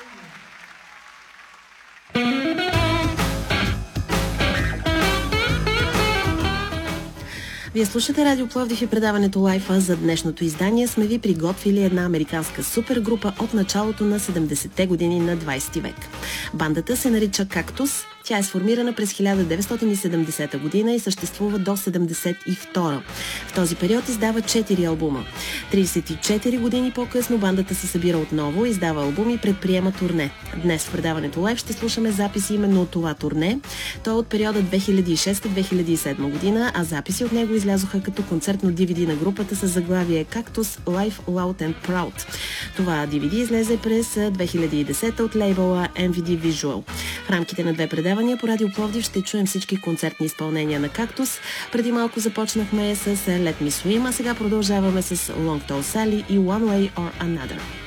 Вие слушате Радио Пловдив и предаването Лайфа. За днешното издание сме ви приготвили една американска супергрупа от началото на 70-те години на 20 век. Бандата се нарича Кактус. Тя е сформирана през 1970 година и съществува до 1972. В този период издава 4 албума. 34 години по-късно бандата се събира отново, издава албуми и предприема турне. Днес в предаването Лайв ще слушаме записи именно от това турне. То е от периода 2006-2007 година, а записи от него излязоха като концертно DVD на групата с заглавие Cactus Live Loud and Proud. Това DVD излезе през 2010 от лейбъла MVD Visual. В рамките на две предавания по Радио Пловдив ще чуем всички концертни изпълнения на Кактус. Преди малко започнахме с Let Me Swim, а сега продължаваме с Long Tall Sally и One Way or Another.